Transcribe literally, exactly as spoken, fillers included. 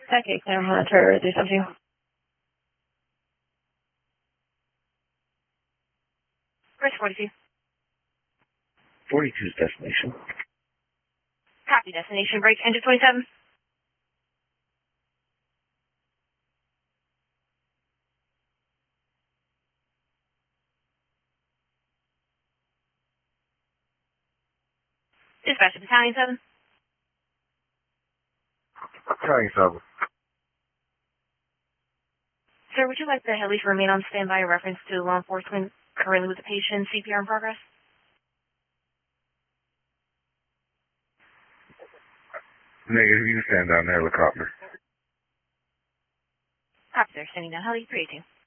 Okay, Clear Monitor three seven two. Where's forty-two? forty-two's destination. Copy destination. Break engine twenty-seven. Dispatch to Battalion seven. Battalion seven. Sir, would you like the heli to remain on standby in reference to law enforcement currently with the patient, C P R in progress? Negative, you can stand down the helicopter. Copy, sir. Sending down heli three eighty-two.